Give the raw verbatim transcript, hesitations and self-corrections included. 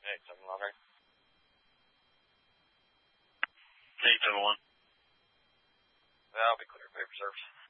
eight seven one. eight seven one. That'll be clear. Paper service.